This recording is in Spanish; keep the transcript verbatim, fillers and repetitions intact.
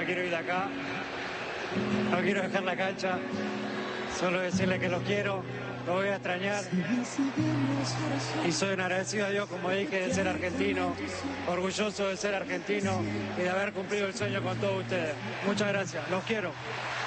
quiero ir de acá. No quiero dejar la cancha. Solo decirle que los quiero, los voy a extrañar. Y soy un agradecido a Dios, como dije, de ser argentino, orgulloso de ser argentino y de haber cumplido el sueño con todos ustedes. Muchas gracias, los quiero.